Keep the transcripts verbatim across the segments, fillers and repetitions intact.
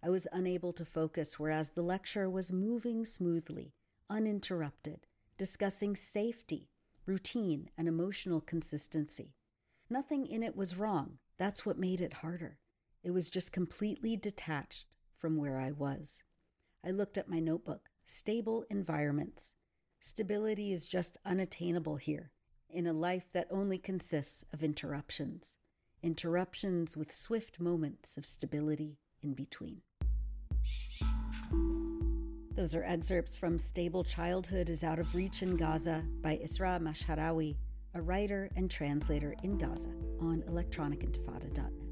I was unable to focus, whereas the lecturer was moving smoothly, uninterrupted, discussing safety, routine, and emotional consistency. Nothing in it was wrong. That's what made it harder. It was just completely detached from where I was. I looked at my notebook. Stable environments. Stability is just unattainable here, in a life that only consists of interruptions. Interruptions with swift moments of stability in between. Those are excerpts from Stable Childhood is Out of Reach in Gaza by Isra Mashharawi, a writer and translator in Gaza, on electronic intifada dot net.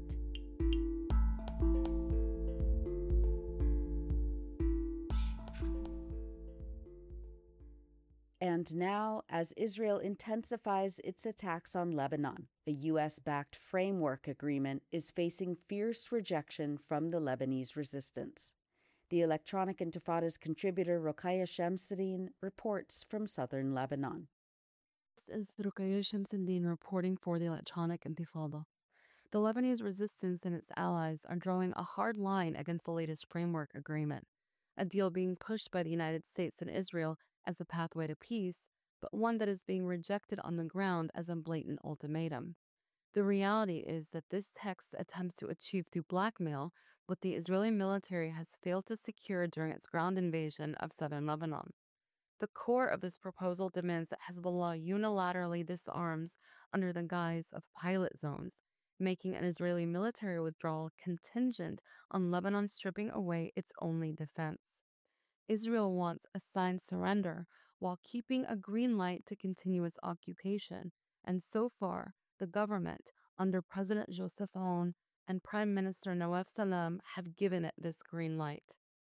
And now, as Israel intensifies its attacks on Lebanon, the U S-backed framework agreement is facing fierce rejection from the Lebanese resistance. The Electronic Intifada's contributor Rokhaya Shamsuddin reports from southern Lebanon. This is Rokhaya Shamsuddin reporting for the Electronic Intifada. The Lebanese resistance and its allies are drawing a hard line against the latest framework agreement, a deal being pushed by the United States and Israel as a pathway to peace, but one that is being rejected on the ground as a blatant ultimatum. The reality is that this text attempts to achieve through blackmail what the Israeli military has failed to secure during its ground invasion of southern Lebanon. The core of this proposal demands that Hezbollah unilaterally disarms under the guise of pilot zones, making an Israeli military withdrawal contingent on Lebanon stripping away its only defense. Israel wants a signed surrender while keeping a green light to continue its occupation, and so far, the government, under President Joseph Aoun and Prime Minister Nawaf Salam, have given it this green light.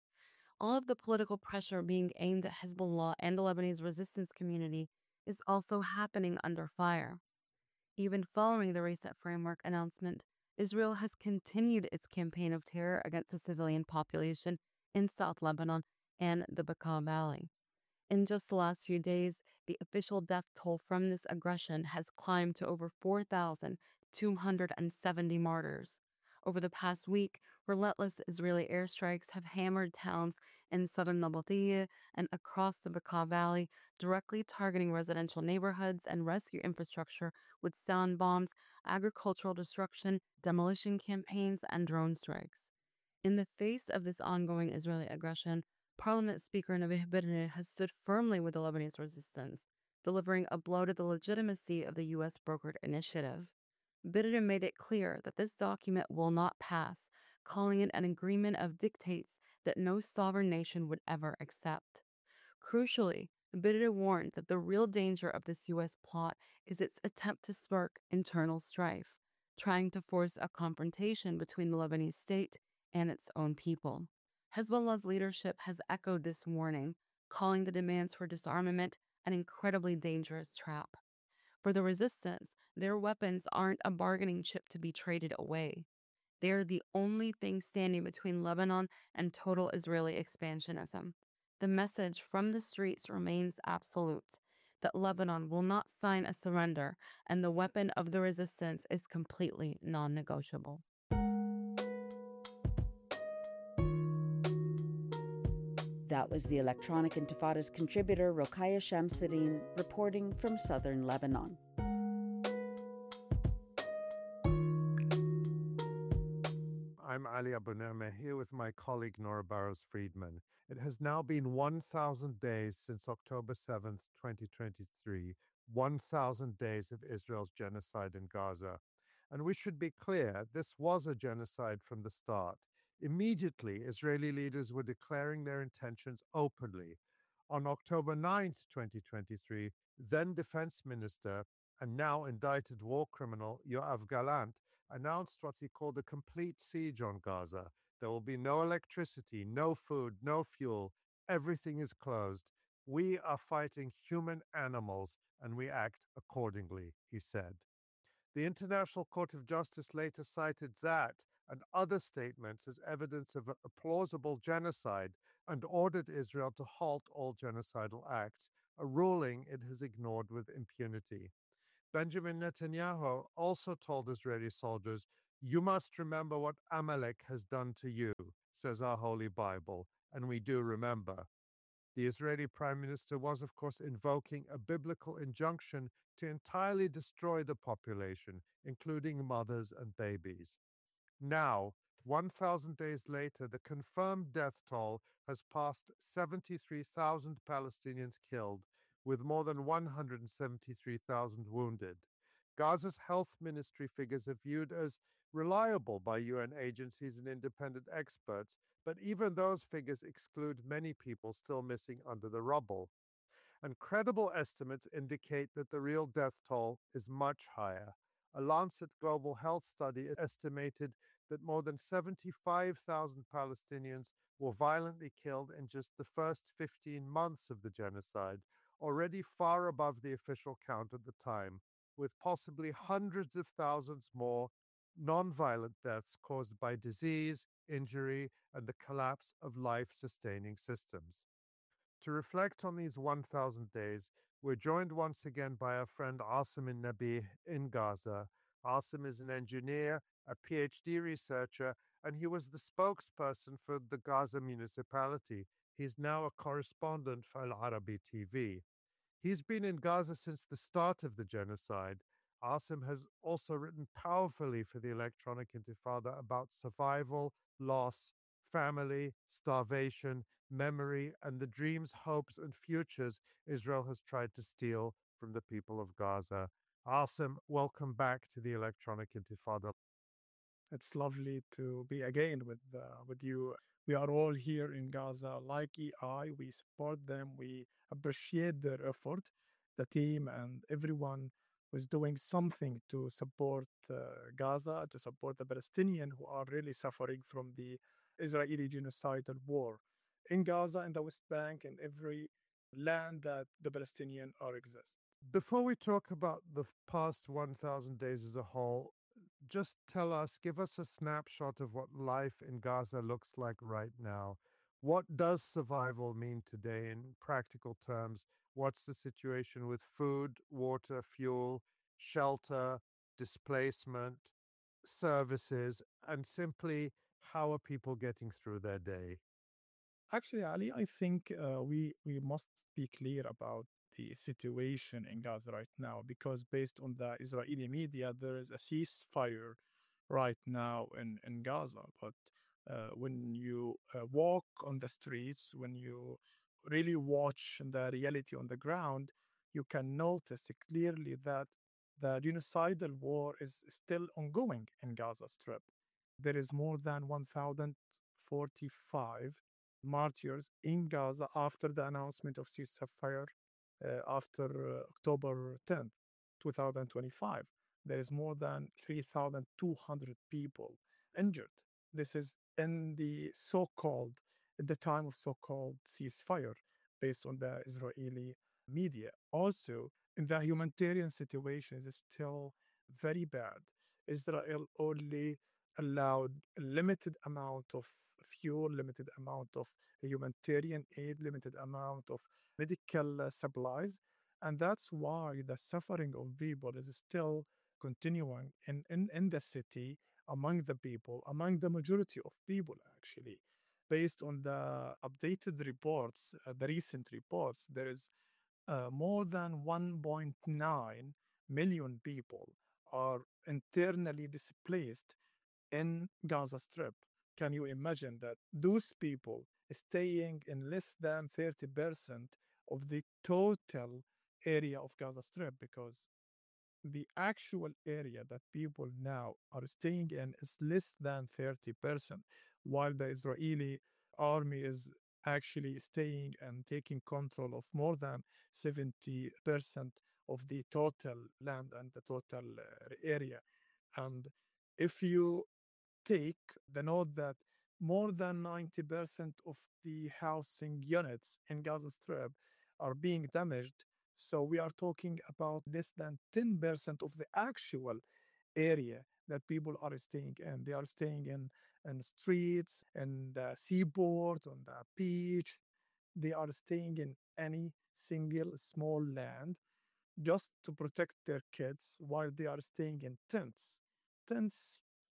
All of the political pressure being aimed at Hezbollah and the Lebanese resistance community is also happening under fire. Even following the recent framework announcement, Israel has continued its campaign of terror against the civilian population in South Lebanon and the Bekaa Valley. In just the last few days, the official death toll from this aggression has climbed to over four thousand two hundred seventy martyrs. Over the past week, relentless Israeli airstrikes have hammered towns in southern Nabateeh and across the Bekaa Valley, directly targeting residential neighborhoods and rescue infrastructure with sound bombs, agricultural destruction, demolition campaigns, and drone strikes. In the face of this ongoing Israeli aggression, Parliament Speaker Nabih Berri has stood firmly with the Lebanese resistance, delivering a blow to the legitimacy of the U S-brokered initiative. Berri made it clear that this document will not pass, calling it an agreement of dictates that no sovereign nation would ever accept. Crucially, Berri warned that the real danger of this U S plot is its attempt to spark internal strife, trying to force a confrontation between the Lebanese state and its own people. Hezbollah's leadership has echoed this warning, calling the demands for disarmament an incredibly dangerous trap. For the resistance, their weapons aren't a bargaining chip to be traded away. They are the only thing standing between Lebanon and total Israeli expansionism. The message from the streets remains absolute, that Lebanon will not sign a surrender, and the weapon of the resistance is completely non-negotiable. That was the Electronic Intifada's contributor Rokhaya Shamsuddin reporting from southern Lebanon. I'm Ali Abunimah here with my colleague Nora Barrows-Friedman. It has now been one thousand days since October seventh, twenty twenty-three, one thousand days of Israel's genocide in Gaza. And we should be clear, this was a genocide from the start. Immediately, Israeli leaders were declaring their intentions openly. On October ninth, twenty twenty-three, then Defense Minister and now indicted war criminal Yoav Gallant announced what he called a complete siege on Gaza. There will be no electricity, no food, no fuel. Everything is closed. We are fighting human animals, and we act accordingly, he said. The International Court of Justice later cited that and other statements as evidence of a plausible genocide and ordered Israel to halt all genocidal acts, a ruling it has ignored with impunity. Benjamin Netanyahu also told Israeli soldiers, You must remember what Amalek has done to you, says our Holy Bible, and we do remember. The Israeli Prime Minister was, of course, invoking a biblical injunction to entirely destroy the population, including mothers and babies. Now, one thousand days later, the confirmed death toll has passed seventy-three thousand Palestinians killed, with more than one hundred seventy-three thousand wounded. Gaza's health ministry figures are viewed as reliable by U N agencies and independent experts, but even those figures exclude many people still missing under the rubble. And credible estimates indicate that the real death toll is much higher. A Lancet Global Health study estimated that more than seventy-five thousand Palestinians were violently killed in just the first fifteen months of the genocide, already far above the official count at the time, with possibly hundreds of thousands more non-violent deaths caused by disease, injury, and the collapse of life-sustaining systems. To reflect on these one thousand days, we're joined once again by our friend Asim Nabi in Gaza. Asim is an engineer, a PhD researcher, and he was the spokesperson for the Gaza municipality. He's now a correspondent for Al Arabi T V. He's been in Gaza since the start of the genocide. Asim has also written powerfully for the Electronic Intifada about survival, loss, family, starvation, memory, and the dreams, hopes, and futures Israel has tried to steal from the people of Gaza. Asim, welcome back to the Electronic Intifada. It's lovely to be again with uh, with you. We are all here in Gaza, like E I. We support them. We appreciate their effort, the team and everyone who's doing something to support uh, Gaza, to support the Palestinians who are really suffering from the Israeli genocidal war in Gaza, in the West Bank, in every land that the Palestinians are exist. Before we talk about the past one thousand days as a whole, just tell us, give us a snapshot of what life in Gaza looks like right now. What does survival mean today in practical terms? What's the situation with food, water, fuel, shelter, displacement, services, and simply how are people getting through their day? Actually, Ali, I think uh, we we must be clear about the situation in Gaza right now because based on the Israeli media, there is a ceasefire right now in, in Gaza. But uh, when you uh, walk on the streets, when you really watch the reality on the ground, you can notice clearly that the genocidal war is still ongoing in Gaza Strip. There is more than one thousand forty-five martyrs in Gaza after the announcement of ceasefire uh, after uh, October tenth, twenty twenty-five. There is more than three thousand two hundred people injured. This is in the so-called, at the time of so-called ceasefire, based on the Israeli media. Also, the humanitarian situation is still very bad. Israel only allowed a limited amount of fuel, limited amount of humanitarian aid, limited amount of medical uh, supplies. And that's why the suffering of people is still continuing in, in, in the city, among the people, among the majority of people, actually. Based on the updated reports, uh, the recent reports, there is uh, more than one point nine million people are internally displaced in Gaza Strip. Can you imagine that those people staying in less than thirty percent of the total area of Gaza Strip? Because the actual area that people now are staying in is less than thirty percent, while the Israeli army is actually staying and taking control of more than seventy percent of the total land and the total uh, area. And if you take the note that more than ninety percent of the housing units in Gaza Strip are being damaged. So we are talking about less than ten percent of the actual area that people are staying in. They are staying in, in streets, in the seaboard, on the beach. They are staying in any single small land just to protect their kids while they are staying in tents. Tents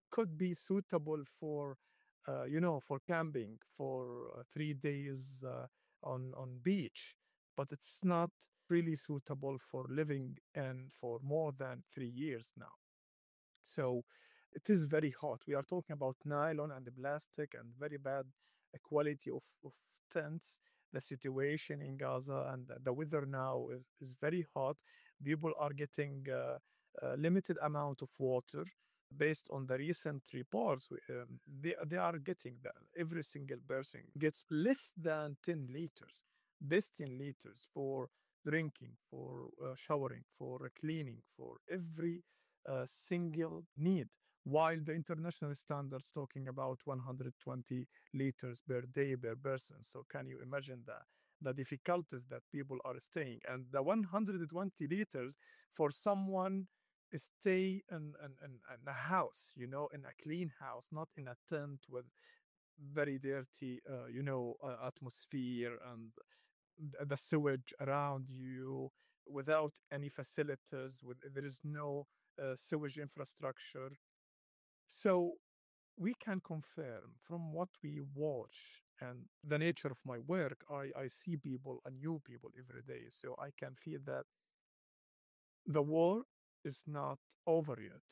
could be suitable for, uh, you know, for camping for uh, three days uh, on on beach, but it's not really suitable for living in for more than three years now. So it is very hot. We are talking about nylon and the plastic and very bad uh, quality of, of tents. The situation in Gaza and the the weather now is, is very hot. People are getting uh, a limited amount of water. Based on the recent reports, we- um, they, they are getting that. Every single person gets less than ten liters. This ten liters for drinking, for uh, showering, for cleaning, for every a single need, while the international standards talking about one hundred twenty liters per day per person. So can you imagine the the difficulties that people are staying, and the one hundred twenty liters for someone stay in, in, in, in a house, you know, in a clean house, not in a tent with very dirty, uh, you know, uh, atmosphere and th- the sewage around you without any facilities, with there is no uh, sewage infrastructure. So we can confirm from what we watch and the nature of my work, I, I see people and new people every day. So I can feel that the war is not over yet.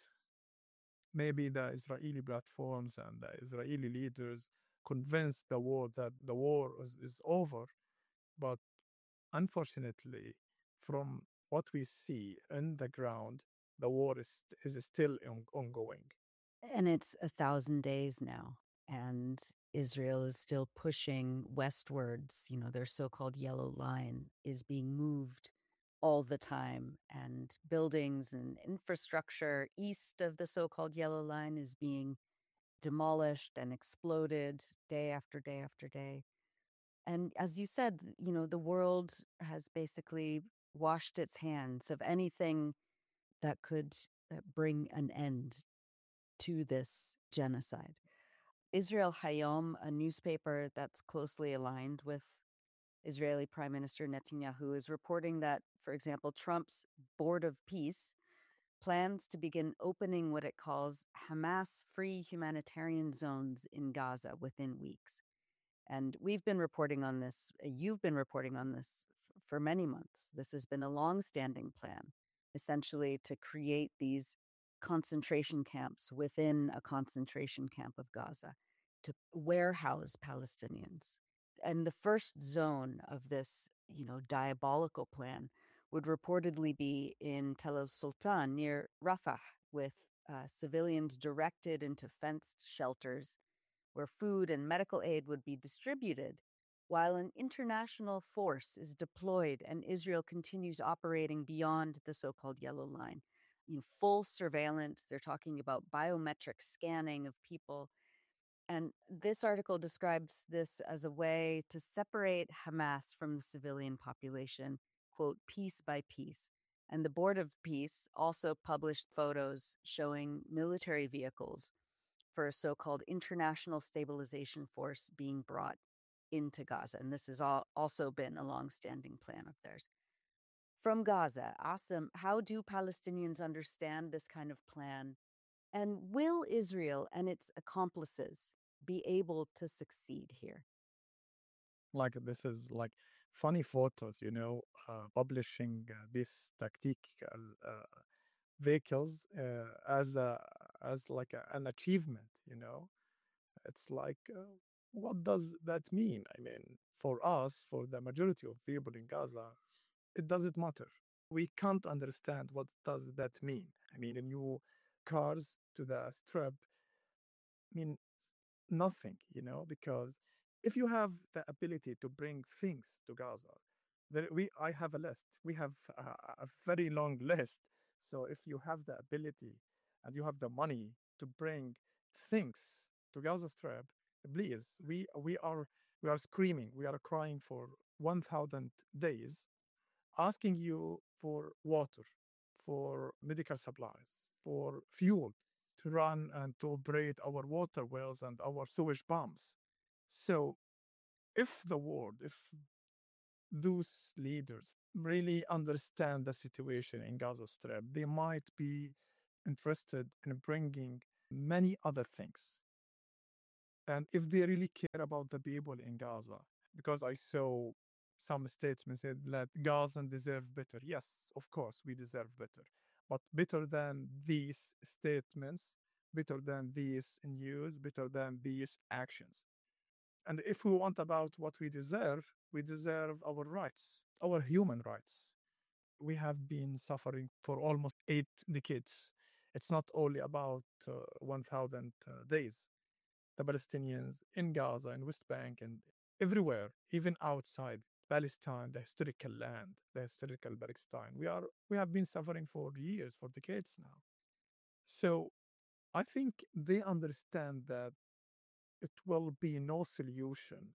Maybe the Israeli platforms and the Israeli leaders convince the world that the war is, is over. But unfortunately, from what we see in the ground, the war is, is still on, ongoing. And it's a thousand days now. And Israel is still pushing westwards. You know, their so called yellow line is being moved all the time. And buildings and infrastructure east of the so called yellow line is being demolished and exploded day after day after day. And as you said, you know, the world has basically washed its hands of anything that could uh, bring an end to this genocide. Israel Hayom, a newspaper that's closely aligned with Israeli Prime Minister Netanyahu, is reporting that, for example, Trump's Board of Peace plans to begin opening what it calls Hamas free humanitarian zones in Gaza within weeks. And we've been reporting on this, uh, you've been reporting on this f- for many months. This has been a long standing plan, essentially to create these concentration camps within a concentration camp of Gaza to warehouse Palestinians. And the first zone of this, you know, diabolical plan would reportedly be in Tel el Sultan near Rafah, with uh, civilians directed into fenced shelters where food and medical aid would be distributed, while an international force is deployed and Israel continues operating beyond the so called yellow line. You know, full surveillance. They're talking about biometric scanning of people. And this article describes this as a way to separate Hamas from the civilian population, quote, piece by piece. And the Board of Peace also published photos showing military vehicles for a so called international stabilization force being brought into Gaza. And this has all also been a long-standing plan of theirs. From Gaza, Asim, how do Palestinians understand this kind of plan? And will Israel and its accomplices be able to succeed here? Like this is like funny photos, you know, uh, publishing uh, this tactical uh, vehicles uh, as a as like a, an achievement, you know. It's like, uh, what does that mean? I mean, for us, for the majority of people in Gaza, it doesn't matter. We can't understand what does that mean. I mean, the new cars to the strip mean nothing, you know, because if you have the ability to bring things to Gaza, there we I have a list. We have a, a very long list. So if you have the ability and you have the money to bring things to Gaza Strip, please, we we are we are screaming, we are crying for one thousand days, asking you for water, for medical supplies, for fuel to run and to operate our water wells and our sewage pumps. So, if the world, if those leaders really understand the situation in Gaza Strip, they might be interested in bringing many other things. And if they really care about the people in Gaza, because I saw some statements said that Gazans deserve better. Yes, of course, we deserve better. But better than these statements, better than these news, better than these actions. And if we want about what we deserve, we deserve our rights, our human rights. We have been suffering for almost eight decades. It's not only about uh, one thousand uh, days. The Palestinians in Gaza and West Bank and everywhere, even outside Palestine, the historical land, the historical Palestine, we are we have been suffering for years, for decades now. So I think they understand that it will be no solution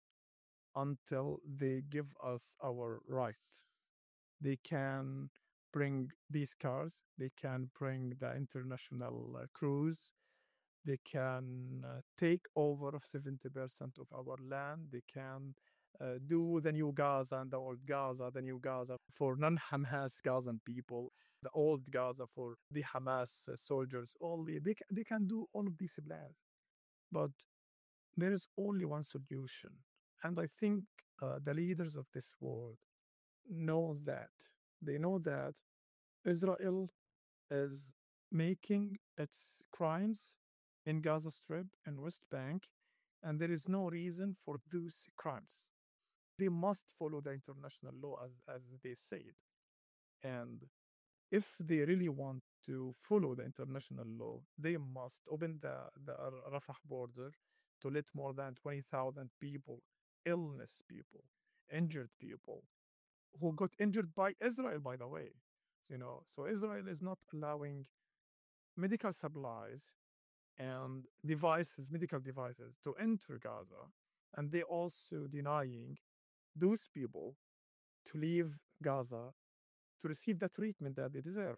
until they give us our rights. They can bring these cars, they can bring the international uh, crews, they can uh, take over of seventy percent of our land, they can uh, do the new Gaza and the old Gaza, the new Gaza for non-Hamas Gazan people, the old Gaza for the Hamas uh, soldiers only. They, ca- they can do all of these plans. But there is only one solution. And I think uh, the leaders of this world know that. They know that Israel is making its crimes in Gaza Strip and West Bank, and there is no reason for those crimes. They must follow the international law as, as they said. And if they really want to follow the international law, they must open the, the Rafah border to let more than twenty thousand people, illness people, injured people, who got injured by Israel, by the way. You know, so Israel is not allowing medical supplies and devices, medical devices, to enter Gaza, and they also denying those people to leave Gaza to receive the treatment that they deserve.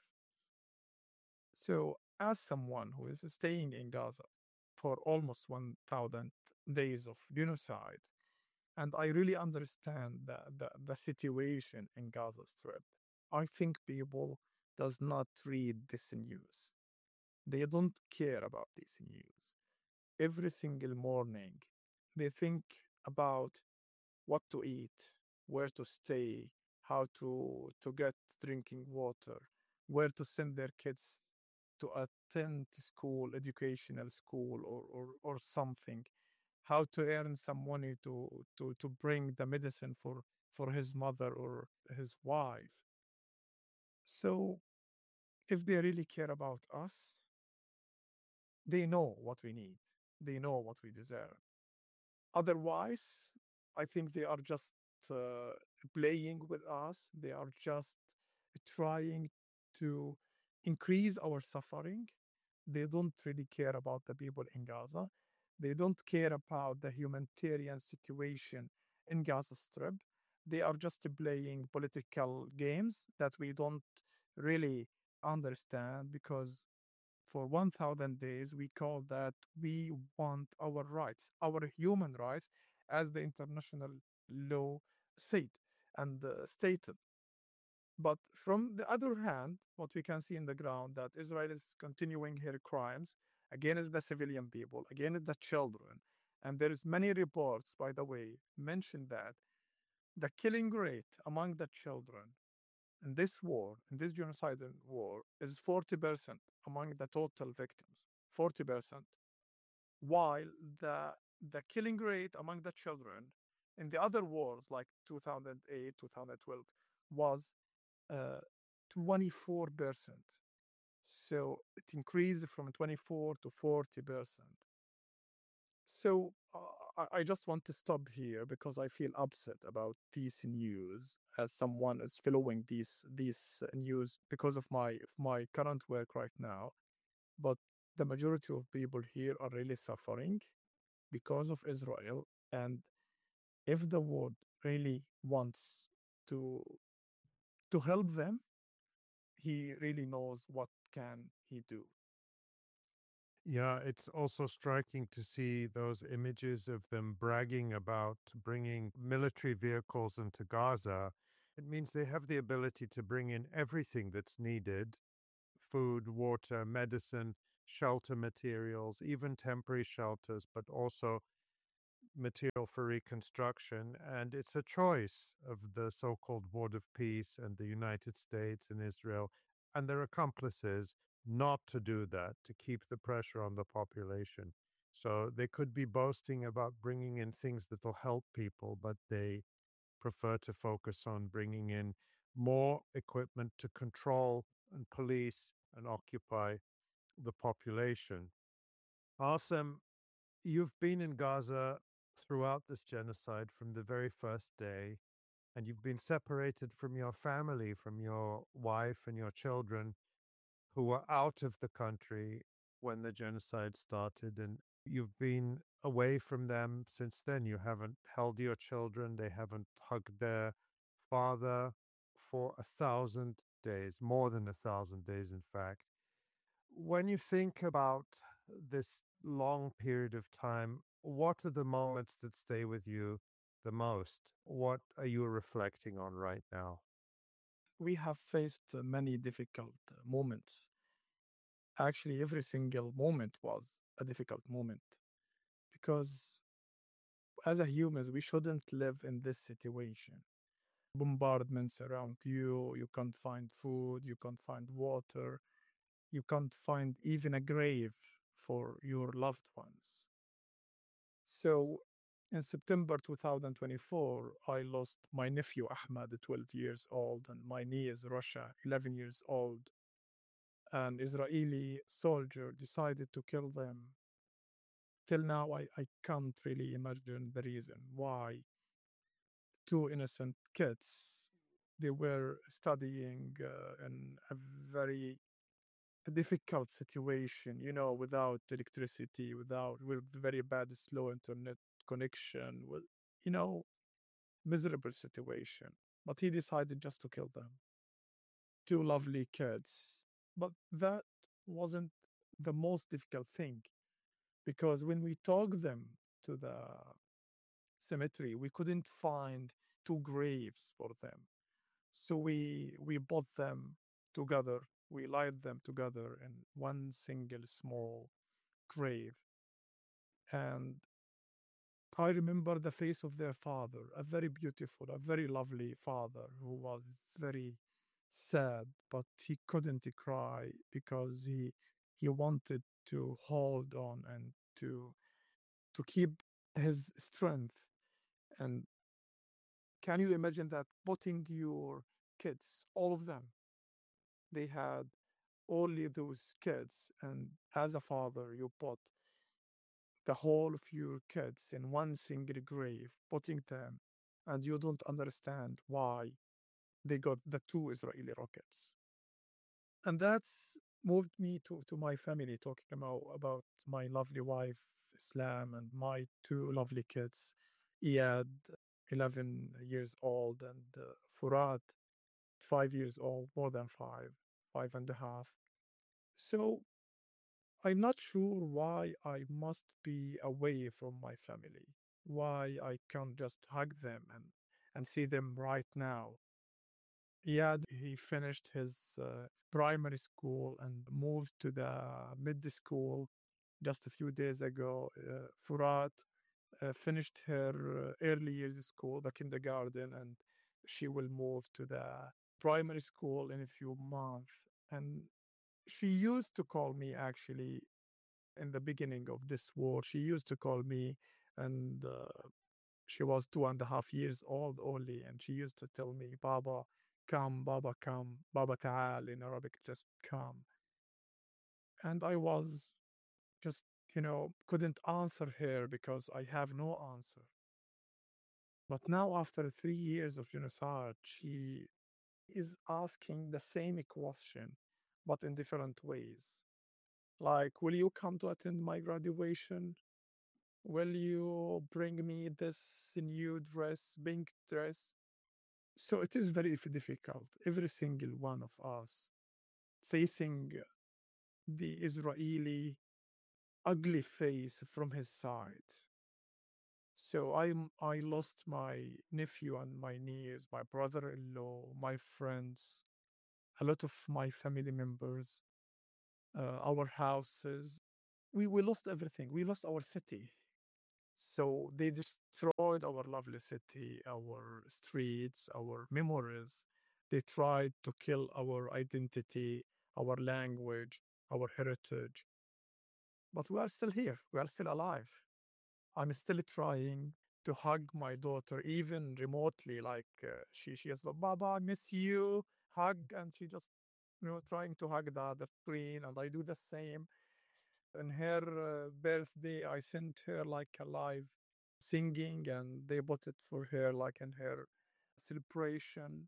So, as someone who is staying in Gaza for almost one thousand days of genocide, and I really understand the, the, the situation in Gaza Strip, I think people does not read this news. They don't care about this news. Every single morning, they think about what to eat, where to stay, how to, to get drinking water, where to send their kids to attend school, educational school, or, or, or something, how to earn some money to, to, to bring the medicine for, for his mother or his wife. So, if they really care about us, they know what we need, they know what we deserve. Otherwise, I think they are just uh, playing with us. They are just trying to increase our suffering. They don't really care about the people in Gaza. They don't care about the humanitarian situation in Gaza Strip. They are just playing political games that we don't really understand, because for one thousand days, we call that we want our rights, our human rights, as the international law said and uh, stated. But from the other hand, what we can see in the ground, that Israel is continuing her crimes against the civilian people, against the children. And there is many reports, by the way, mention that the killing rate among the children in this war, in this genocidal war, is forty percent among the total victims. forty percent. While the, the killing rate among the children in the other wars, like two thousand eight, two thousand twelve, was uh, twenty-four percent. So it increased from twenty-four to forty percent. So uh, I, I just want to stop here because I feel upset about these news as someone is following these these news because of my of my current work right now. But the majority of people here are really suffering because of Israel. And if the world really wants to to help them, he really knows what can he do. Yeah, it's also striking to see those images of them bragging about bringing military vehicles into Gaza. It means they have the ability to bring in everything that's needed: food, water, medicine, shelter materials, even temporary shelters, but also material for reconstruction. And it's a choice of the so called Board of Peace and the United States and Israel and their accomplices not to do that, to keep the pressure on the population. So they could be boasting about bringing in things that will help people, but they prefer to focus on bringing in more equipment to control and police and occupy the population. Awesome. You've been in Gaza throughout this genocide from the very first day, and you've been separated from your family, from your wife and your children who were out of the country when the genocide started. And you've been away from them since then. You haven't held your children, they haven't hugged their father for a thousand days, more than a thousand days, in fact. When you think about this long period of time, what are the moments that stay with you the most? What are you reflecting on right now? We have faced uh, many difficult uh, moments. Actually, every single moment was a difficult moment because as a humans, we shouldn't live in this situation. Bombardments around you, you can't find food, you can't find water, you can't find even a grave for your loved ones. So in September two thousand twenty-four, I lost my nephew Ahmad, twelve years old, and my niece Rasha, eleven years old. An Israeli soldier decided to kill them. Till now, I, I can't really imagine the reason why two innocent kids, they were studying uh, in a very difficult situation, you know, without electricity, without, with very bad slow internet connection, with, you know, miserable situation. But he decided just to kill them. Two lovely kids. But that wasn't the most difficult thing because when we took them to the cemetery, we couldn't find two graves for them. So we we put them together. We laid them together in one single small grave. And I remember the face of their father, a very beautiful, a very lovely father who was very sad, but he couldn't cry because he he wanted to hold on and to to keep his strength. And can you imagine that putting your kids, all of them, they had only those kids, and as a father, you put the whole of your kids in one single grave, putting them, and you don't understand why they got the two Israeli rockets. And that's moved me to, to my family, talking about, about my lovely wife, Islam, and my two lovely kids, Iyad, eleven years old, and uh, Furat, five years old, more than five, five and a half. So I'm not sure why I must be away from my family, why I can't just hug them and, and see them right now. Yeah, he finished his uh, primary school and moved to the mid school just a few days ago. Uh, Furat uh, finished her uh, early years school, the kindergarten, and she will move to the primary school in a few months. And she used to call me actually in the beginning of this war. She used to call me, and uh, she was two and a half years old only, and she used to tell me, "Baba, come, Baba, come, Baba ta'al," in Arabic, just come. And I was just, you know, couldn't answer her because I have no answer. But now, after three years of genocide, she is asking the same question, but in different ways. Like, will you come to attend my graduation? Will you bring me this new dress, pink dress? So it is very difficult, every single one of us facing the Israeli ugly face from his side. So I I lost my nephew and my niece, my brother-in-law, my friends, a lot of my family members. uh, our houses. We, we lost everything. We lost our city. So they destroyed our lovely city, our streets, our memories. They tried to kill our identity, our language, our heritage. But we are still here. We are still alive. I'm still trying to hug my daughter, even remotely. Like uh, she, she is like, Baba, I miss you. Hug, and she just, you know, trying to hug the, the screen, and I do the same. On her uh, birthday, I sent her like a live singing, and they bought it for her, like in her celebration.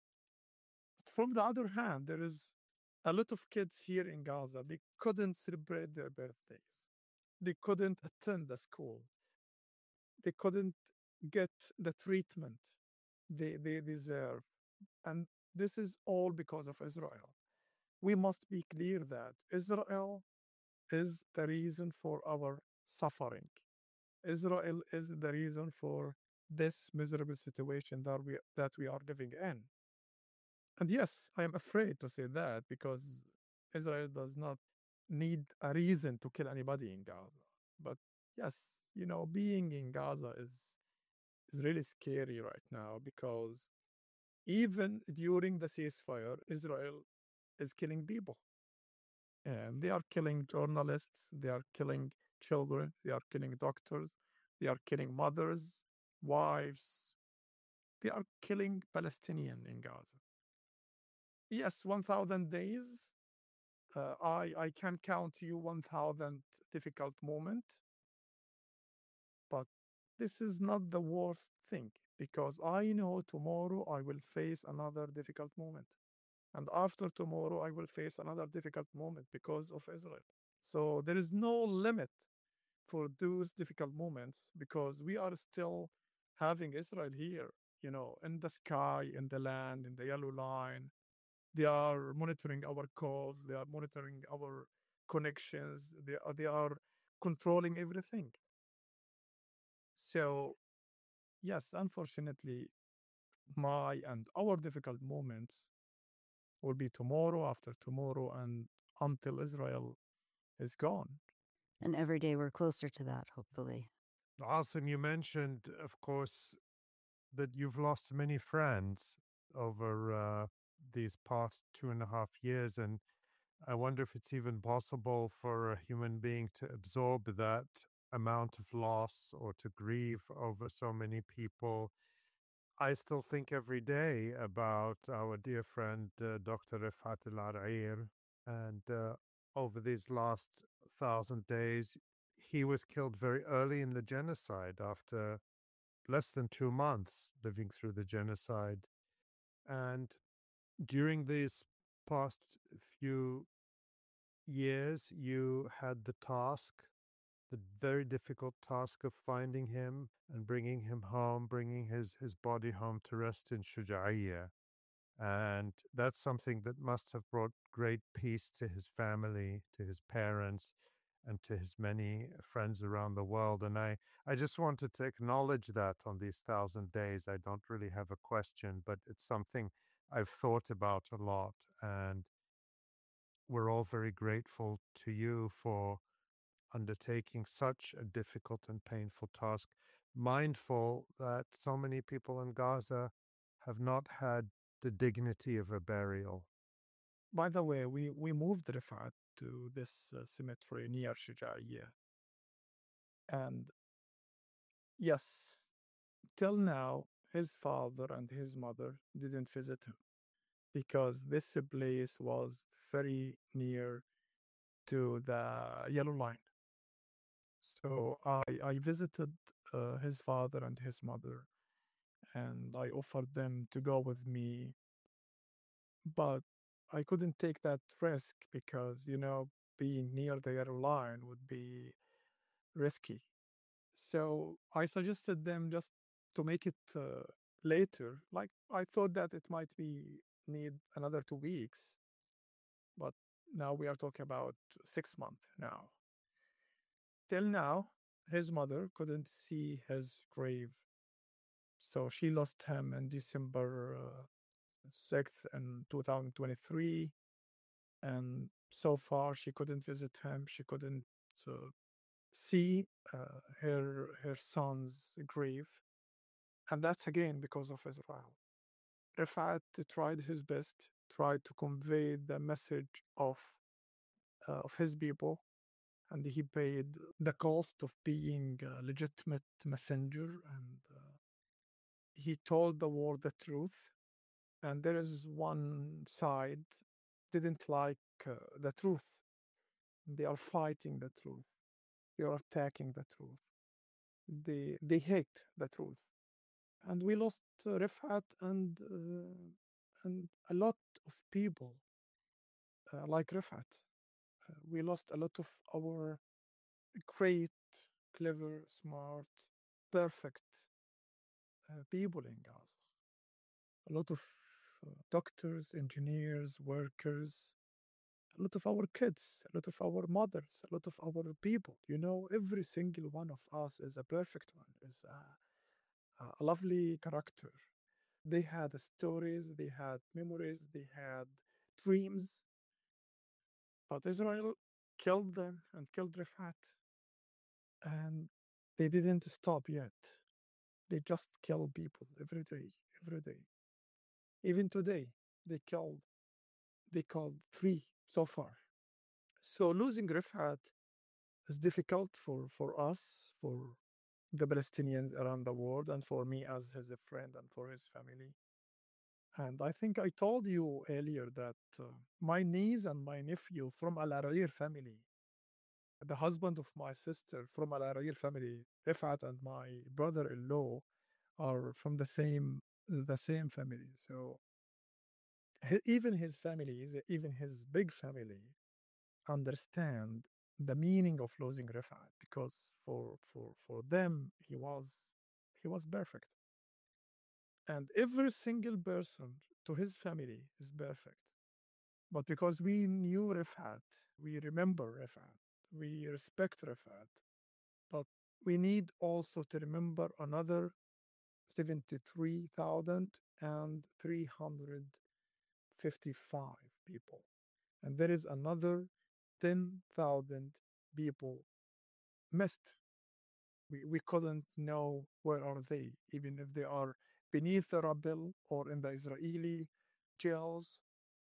From the other hand, there is a lot of kids here in Gaza. They couldn't celebrate their birthdays. They couldn't attend the school. They couldn't get the treatment they, they deserve. And this is all because of Israel. We must be clear that Israel is the reason for our suffering. Israel is the reason for this miserable situation that we that we are living in. And yes, I am afraid to say that because Israel does not need a reason to kill anybody in Gaza. But yes, you know, being in Gaza is is really scary right now because even during the ceasefire, Israel is killing people. And they are killing journalists, they are killing children, they are killing doctors, they are killing mothers, wives, they are killing Palestinian in Gaza. Yes, one thousand days. Uh, I, I can count you one thousand difficult moment, but this is not the worst thing because I know tomorrow I will face another difficult moment. And after tomorrow, I will face another difficult moment because of Israel. So there is no limit for those difficult moments because we are still having Israel here, you know, in the sky, in the land, in the yellow line. They are monitoring our calls, they are monitoring our connections, they are, they are controlling everything. So, yes, unfortunately, my and our difficult moments will be tomorrow, after tomorrow, and until Israel is gone. And every day we're closer to that, hopefully. Asim, you mentioned, of course, that you've lost many friends over uh, these past two and a half years. And I wonder if it's even possible for a human being to absorb that amount of loss or to grieve over so many people. I still think every day about our dear friend, uh, Doctor Rifat Al Arair. And uh, over these last thousand days, he was killed very early in the genocide after less than two months living through the genocide. And during these past few years, you had the task, the very difficult task of finding him and bringing him home, bringing his, his body home to rest in Shuja'iyya. And that's something that must have brought great peace to his family, to his parents, and to his many friends around the world. And I, I just wanted to acknowledge that on these thousand days. I don't really have a question, but it's something I've thought about a lot. And we're all very grateful to you for undertaking such a difficult and painful task, mindful that so many people in Gaza have not had the dignity of a burial. By the way, we, we moved Rifat to this uh, cemetery near Shuja'iyya. And yes, till now, his father and his mother didn't visit him because this place was very near to the yellow line. So I, I visited uh, his father and his mother, and I offered them to go with me, but I couldn't take that risk because, you know, being near the yellow line would be risky. So I suggested them just to make it uh, later. Like I thought that it might be need another two weeks, but now we are talking about six months now. Till now, his mother couldn't see his grave. So she lost him in December uh, sixth in two thousand twenty-three. And So far, she couldn't visit him. She couldn't uh, see uh, her her son's grave, and that's again because of Israel. Rifat tried his best, tried to convey the message of uh, of his people, and he paid the cost of being a legitimate messenger. And uh, he told the world the truth. And there is one side didn't like uh, the truth. They are fighting the truth. They are attacking the truth. They they hate the truth. And we lost uh, Rifat and uh, and a lot of people uh, like Rifat. Uh, we lost a lot of our great, clever, smart, perfect uh, people in Gaza. A lot of uh, doctors, engineers, workers, a lot of our kids, a lot of our mothers, a lot of our people. You know, every single one of us is a perfect one, is a, a lovely character. They had stories, they had memories, they had dreams, but Israel killed them and killed Rifat. And they didn't stop yet. They just kill people every day, every day. Even today, they killed, they killed three so far. So losing Rifat is difficult for, for us, for the Palestinians around the world, and for me as his friend and for his family. And I think I told you earlier that uh, my niece and my nephew from Al Arair family, the husband of my sister from Al Arair family, Rifat, and my brother-in-law are from the same the same family. So he, even his family, even his big family, understand the meaning of losing Rifat because for for for them he was he was perfect, and every single person to his family is perfect. But because we knew Rifat, we remember Rifat, we respect Rifat, but we need also to remember another seventy-three thousand three hundred fifty-five people. And there is another ten thousand people missed. We, we couldn't know where are they, even if they are beneath the rubble or in the Israeli jails.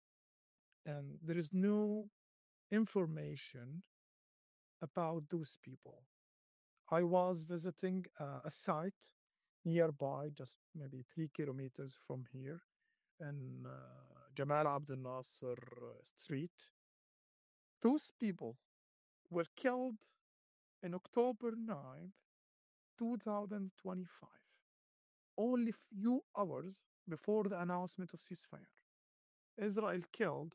And there is no information about those people. I was visiting uh, a site nearby, just maybe three kilometers from here, in uh, Jamal Abdel Nasser uh, Street. Those people were killed in October ninth, twenty twenty-five, only few hours before the announcement of ceasefire. Israel killed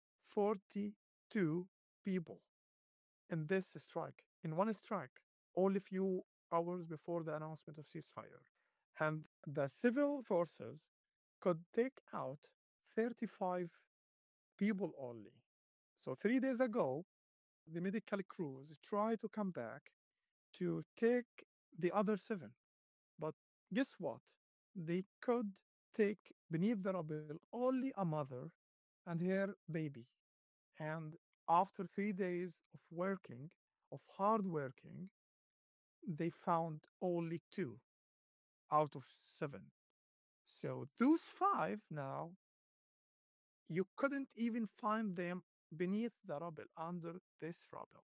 forty-two people in this strike, in one strike, only few hours before the announcement of ceasefire. And the civil forces could take out thirty-five people only. So three days ago, the medical crews tried to come back to take the other seven. But guess what? They could take beneath the rubble only a mother and her baby. And after three days of working, of hard working, they found only two out of seven. So those five now, you couldn't even find them beneath the rubble, under this rubble.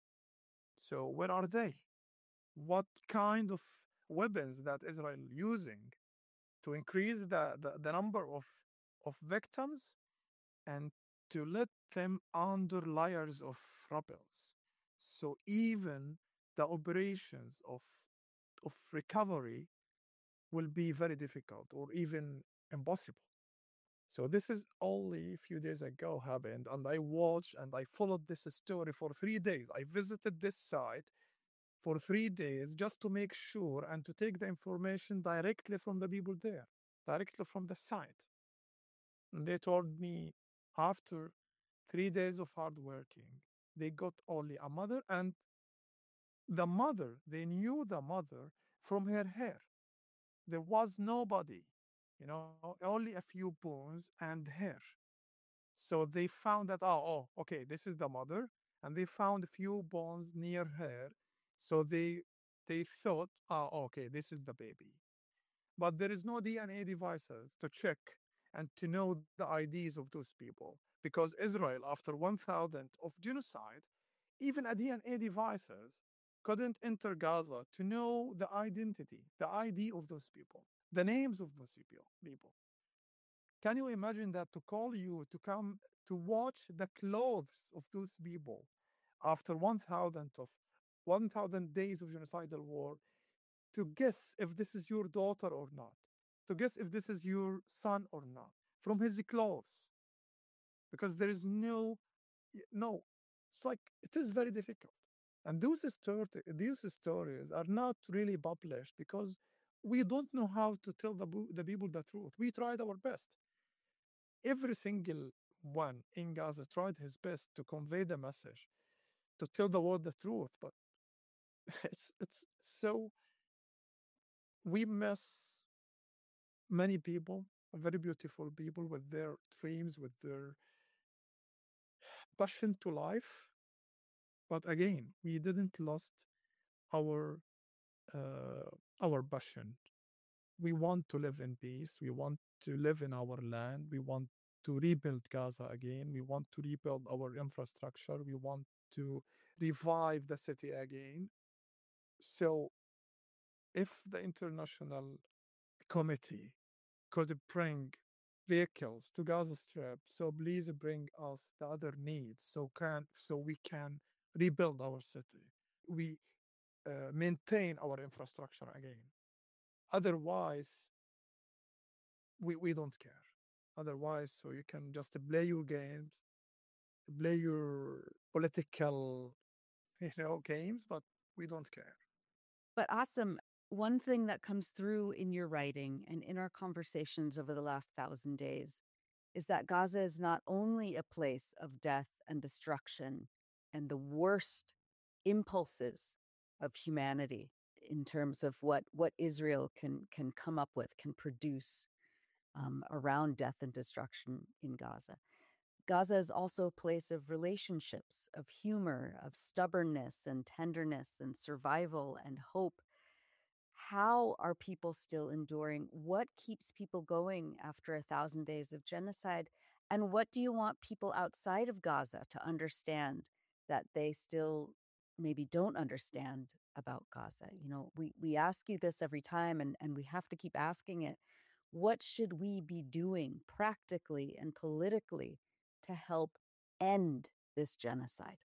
So where are they? What kind of weapons that Israel using to increase the, the, the number of, of victims and to let them under layers of rubbles. So even the operations of, of recovery will be very difficult or even impossible. So this is only a few days ago happened, and I watched and I followed this story for three days. I visited this site for three days just to make sure and to take the information directly from the people there, directly from the site. And they told me after three days of hard working, they got only a mother, and the mother, they knew the mother from her hair. There was nobody, you know, only a few bones and hair. So they found that, oh, oh, okay, this is the mother, and they found a few bones near her. So they they thought, oh, okay, this is the baby. But there is no D N A devices to check and to know the I Ds of those people. Because Israel, after one thousand of genocide, even a D N A devices couldn't enter Gaza to know the identity, the I D of those people, the names of those people. people. Can you imagine that to call you to come to watch the clothes of those people after one thousand of one thousand days of genocidal war to guess if this is your daughter or not, to guess if this is your son or not from his clothes, because there is no, no, it's like it is very difficult. And those stories, these stories are not really published because we don't know how to tell the, the people the truth. We tried our best. Every single one in Gaza tried his best to convey the message, to tell the world the truth, but it's it's so we miss many people, very beautiful people with their dreams, with their passion to life. But again, we didn't lost our uh, our passion. We want to live in peace. We want to live in our land. We want to rebuild Gaza again. We want to rebuild our infrastructure. We want to revive the city again. So, if the international committee could bring vehicles to Gaza Strip, so please bring us the other needs so can so we can rebuild our city. We uh, maintain our infrastructure again. Otherwise, we, we don't care. Otherwise, so you can just play your games, play your political, you know, games, but we don't care. But Asim, one thing that comes through in your writing and in our conversations over the last thousand days is that Gaza is not only a place of death and destruction and the worst impulses of humanity in terms of what, what Israel can, can come up with, can produce um, around death and destruction in Gaza. Gaza is also a place of relationships, of humor, of stubbornness and tenderness and survival and hope. How are people still enduring? What keeps people going after a thousand days of genocide? And what do you want people outside of Gaza to understand that they still maybe don't understand about Gaza? You know, we, we ask you this every time, and, and we have to keep asking it. What should we be doing practically and politically to help end this genocide?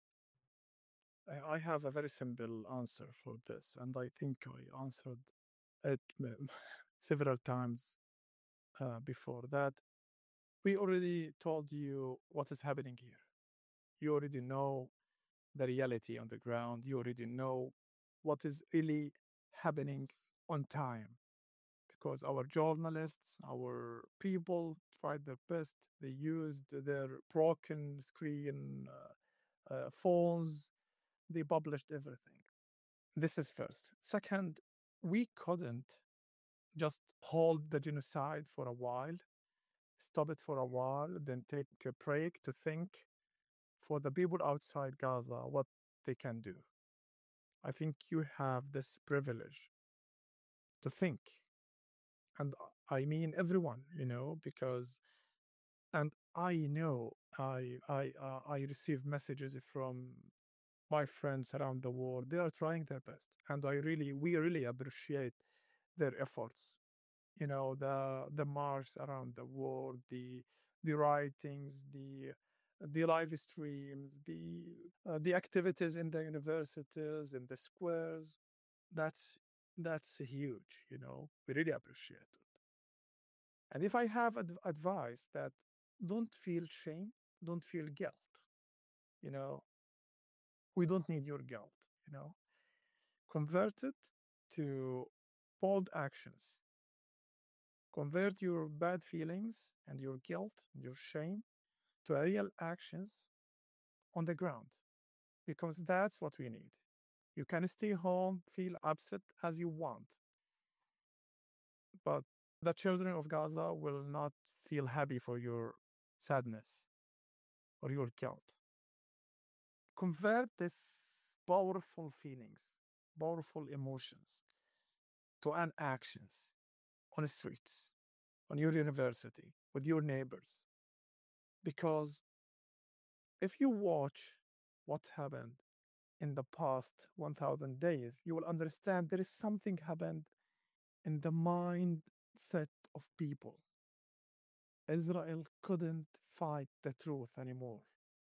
I I have a very simple answer for this, and I think I answered it m- several times uh, before that. We already told you what is happening here. You already know the reality on the ground. You already know what is really happening on time because our journalists, our people tried their best. They used their broken screen uh, uh, phones. They published everything. This is first. Second, we couldn't just hold the genocide for a while, stop it for a while, then take a break to think for the people outside Gaza what they can do. I think you have this privilege to think. And I mean everyone, you know, because and I know I I uh, I receive messages from my friends around the world. They are trying their best, and I really we really appreciate their efforts. You know, the the march around the world, the the writings, the the live streams, the uh, the activities in the universities, in the squares. That's that's huge. You know, we really appreciate it. And if I have adv- advice that don't feel shame, don't feel guilt. You know, we don't need your guilt. You know, convert it to bold actions. Convert your bad feelings and your guilt and your shame to real actions on the ground because that's what we need. You can stay home, feel upset as you want, but the children of Gaza will not feel happy for your sadness. or your guilt. Convert these powerful feelings, powerful emotions to an actions on the streets, on your university, with your neighbors. Because if you watch what happened in the past one thousand days, you will understand there is something happened in the mindset of people. Israel couldn't fight the truth anymore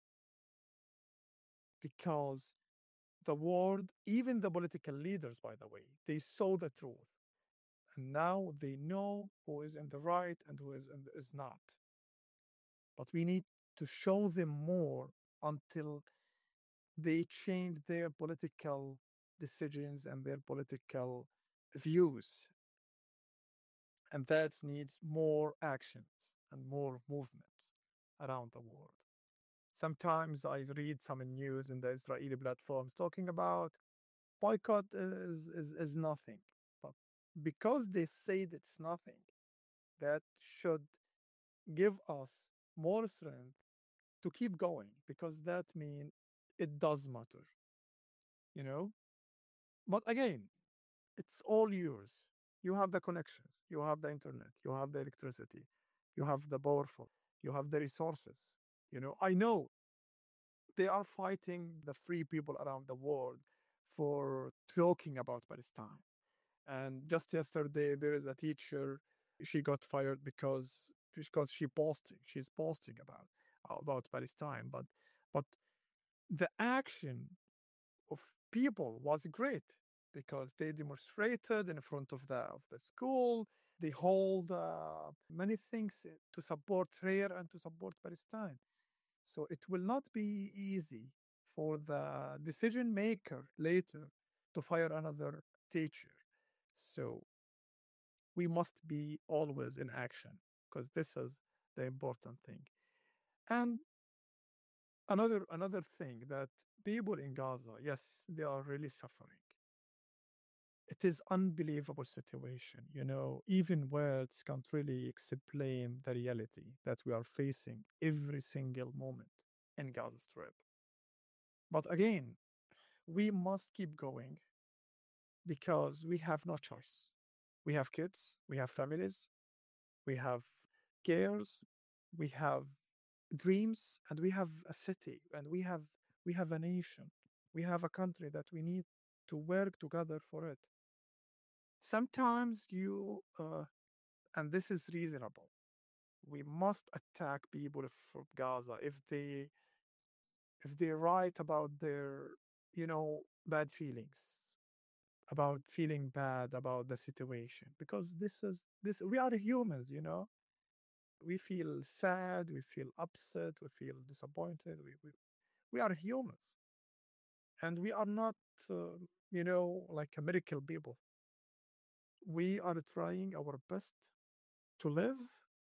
because the world, even the political leaders, by the way, they saw the truth. And now they know who is in the right and who is, in the, is not. But we need to show them more until they change their political decisions and their political views. And that needs more actions and more movements around the world. Sometimes I read some news in the Israeli platforms talking about boycott is, is, is nothing. But because they said it's nothing, that should give us more strength to keep going because that means it does matter, you know? But again, it's all yours. You have the connections, you have the internet, you have the electricity, you have the powerful, you have the resources. You know, I know they are fighting the free people around the world for talking about Palestine. And just yesterday, there is a teacher. She got fired because because she posting. She's posting about about Palestine. But but the action of people was great because they demonstrated in front of the of the school. They hold uh, many things to support her and to support Palestine. So it will not be easy for the decision maker later to fire another teacher. So we must be always in action because this is the important thing. And another another thing that people in Gaza, yes, they are really suffering. It is unbelievable situation, you know, even words can't really explain the reality that we are facing every single moment in Gaza Strip. But again, we must keep going because we have no choice. We have kids, we have families, we have cares, we have dreams, and we have a city, and we have we have a nation, we have a country that we need to work together for it. Sometimes you, uh, and this is reasonable. We must attack people from Gaza if they if they write about their, you know, bad feelings, about feeling bad about the situation, because this is this we are humans, you know. We feel sad, we feel upset, we feel disappointed. We we, we are humans, and we are not, uh, you know, like a miracle people. We are trying our best to live,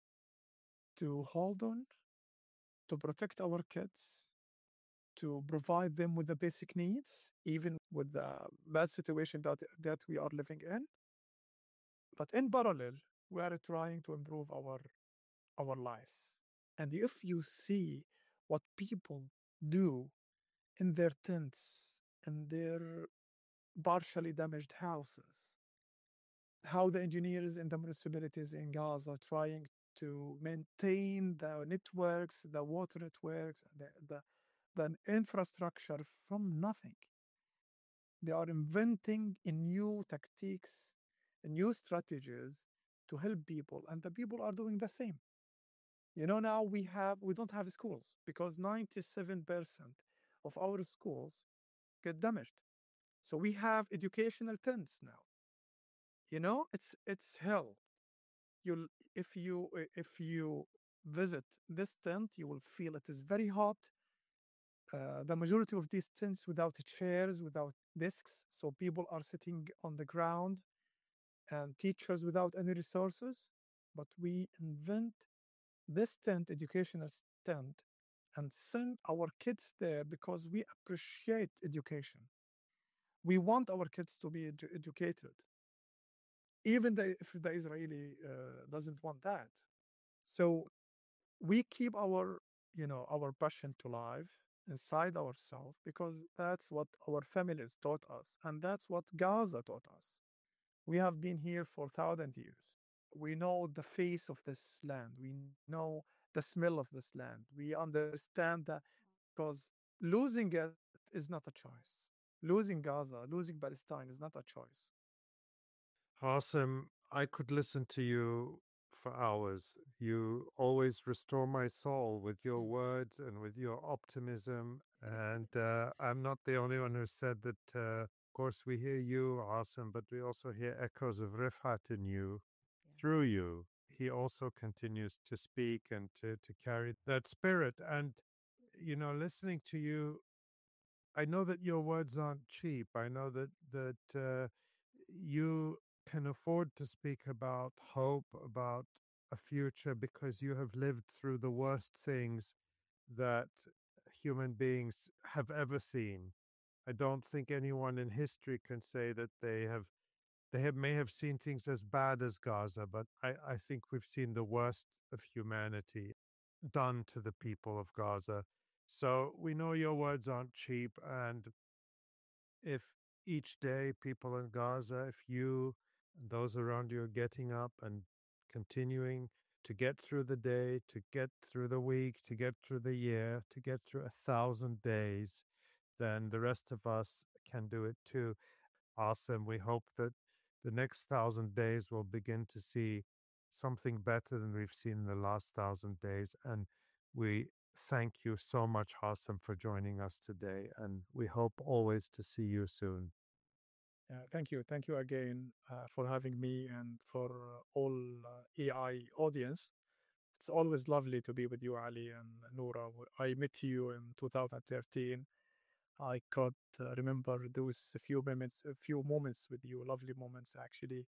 to hold on, to protect our kids, to provide them with the basic needs, even with the bad situation that, that we are living in. But in parallel, we are trying to improve our, our lives. And if you see what people do in their tents, in their partially damaged houses, how the engineers in the municipalities in Gaza trying to maintain the networks, the water networks, the, the, the infrastructure from nothing. They are inventing new tactics, new strategies to help people, and the people are doing the same. You know, now we have we don't have schools because ninety-seven percent of our schools get damaged. So we have educational tents now. You know, it's it's hell. You'll if you if you visit this tent, you will feel it is very hot. Uh, the majority of these tents without chairs, without desks, so people are sitting on the ground, and teachers without any resources. But we invent this tent, educational tent, and send our kids there because we appreciate education. We want our kids to be edu- educated, even the, if the Israeli uh, doesn't want that. So we keep our you know, our passion to life inside ourselves, because that's what our families taught us, and that's what Gaza taught us. We have been here for thousand years. We know the face of this land. We know the smell of this land. We understand that, because losing it is not a choice. Losing Gaza, losing Palestine is not a choice. Awesome. I could listen to you for hours. You always restore my soul with your words and with your optimism. And uh, I'm not the only one who said that. Uh, of course, we hear you, awesome, but we also hear echoes of Rifat in you, through you. He also continues to speak and to, to carry that spirit. And, you know, listening to you, I know that your words aren't cheap. I know that that uh, you can afford to speak about hope, about a future, because you have lived through the worst things that human beings have ever seen. I don't think anyone in history can say that they have they have, may have seen things as bad as Gaza, but I, I think we've seen the worst of humanity done to the people of Gaza. So we know your words aren't cheap, and if each day people in Gaza, if you and those around you are getting up and continuing to get through the day, to get through the week, to get through the year, to get through a thousand days, then the rest of us can do it too. Awesome. We hope that the next thousand days will begin to see something better than we've seen in the last thousand days. And we thank you so much, Hassan, for joining us today. And we hope always to see you soon. Yeah, thank you. Thank you again uh, for having me, and for uh, all uh, A I audience. It's always lovely to be with you, Ali and Noura. W- I met you in two thousand thirteen. I could uh, remember those few moments, a few moments with you, lovely moments actually.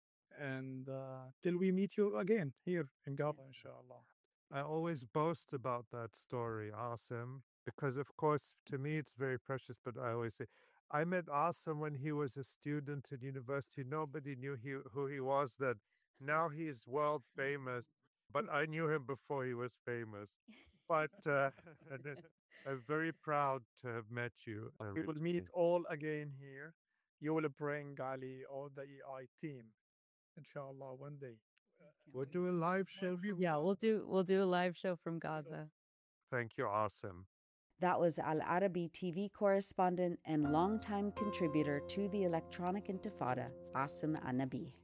And uh, till we meet you again here in Gaza, inshallah. I always boast about that story, Asim, because of course, to me, it's very precious, but I always say, I met Asim when he was a student at university. Nobody knew he, who he was then. Now he's world famous, but I knew him before he was famous. But uh, and then I'm very proud to have met you. We will meet all again here. You will bring Ali, all the E I team, inshallah, one day. We'll do a live show. Yeah, we'll do we'll do a live show from Gaza. Thank you, Asim. That was Al Arabi T V correspondent and longtime contributor to the Electronic Intifada, Asim Anabi.